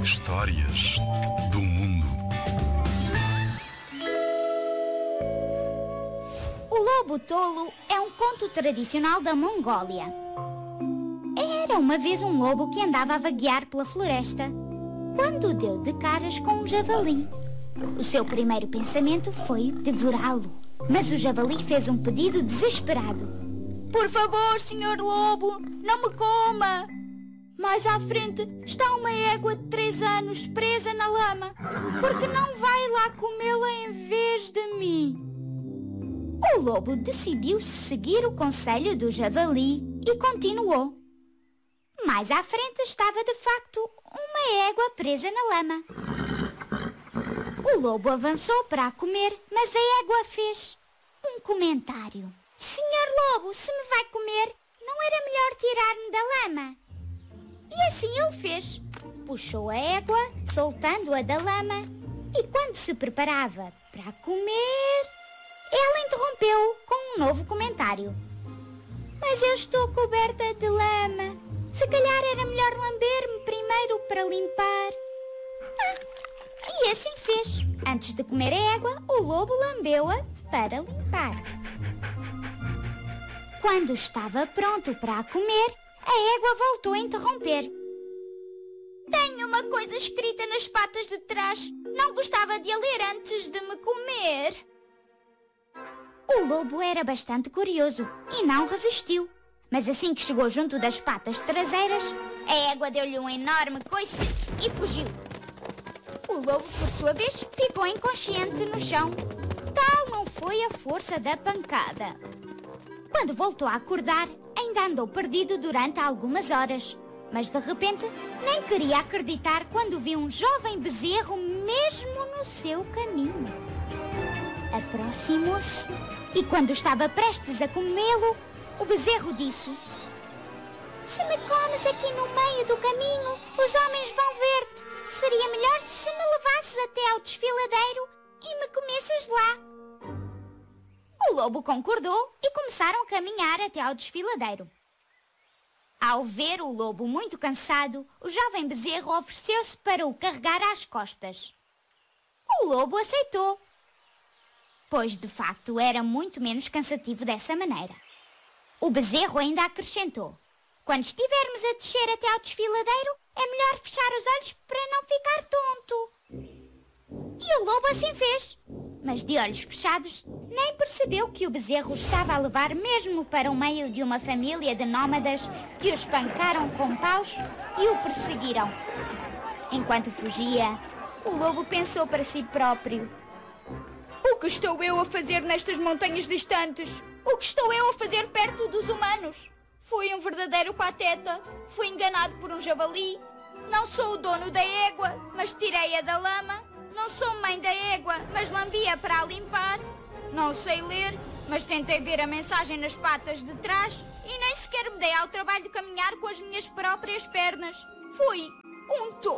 Histórias do mundo. O Lobo Tolo é um conto tradicional da Mongólia. Era uma vez um lobo que andava a vaguear pela floresta, quando deu de caras com um javali. O seu primeiro pensamento foi devorá-lo, mas o javali fez um pedido desesperado. "Por favor, senhor lobo, não me coma! Mais à frente está uma égua de 3 anos presa na lama. Por que não vai lá comê-la em vez de mim?" O lobo decidiu seguir o conselho do javali e continuou. Mais à frente estava de facto uma égua presa na lama. O lobo avançou para a comer, mas a égua fez um comentário. "Senhor lobo, se me vai comer, não era melhor tirar-me da lama?" E assim ele fez. Puxou a égua, soltando-a da lama, e quando se preparava para comer, ela interrompeu com um novo comentário. "Mas eu estou coberta de lama. Se calhar era melhor lamber-me primeiro para limpar." E assim fez. Antes de comer a égua, o lobo lambeu-a para limpar. Quando estava pronto para a comer, a égua voltou a interromper. "Tenho uma coisa escrita nas patas de trás. Não gostava de a ler antes de me comer." O lobo era bastante curioso e não resistiu. Mas assim que chegou junto das patas traseiras, a égua deu-lhe um enorme coice e fugiu. O lobo, por sua vez, ficou inconsciente no chão. Tal não foi a força da pancada. Quando voltou a acordar, ainda andou perdido durante algumas horas. Mas de repente, nem queria acreditar quando viu um jovem bezerro mesmo no seu caminho. Aproximou-se e quando estava prestes a comê-lo, o bezerro disse: "Se me comes aqui no meio do caminho, os homens vão ver-te. Seria melhor se me levasses até ao desfiladeiro e me comesses lá." O lobo concordou e começaram a caminhar até ao desfiladeiro. Ao ver o lobo muito cansado, o jovem bezerro ofereceu-se para o carregar às costas. O lobo aceitou, pois de facto era muito menos cansativo dessa maneira. O bezerro ainda acrescentou: "Quando estivermos a descer até ao desfiladeiro, é melhor fechar os olhos para não ficar tonto." E o lobo assim fez, mas de olhos fechados nem percebeu que o bezerro estava a levar mesmo para o meio de uma família de nómadas que o espancaram com paus e o perseguiram. Enquanto fugia, o lobo pensou para si próprio: "O que estou eu a fazer nestas montanhas distantes? O que estou eu a fazer perto dos humanos? Fui um verdadeiro pateta. Fui enganado por um javali. Não sou o dono da égua, mas tirei-a da lama. Não sou mãe da égua, mas lambi-a para a limpar. Não sei ler, mas tentei ver a mensagem nas patas de trás e nem sequer me dei ao trabalho de caminhar com as minhas próprias pernas. Fui um tolo."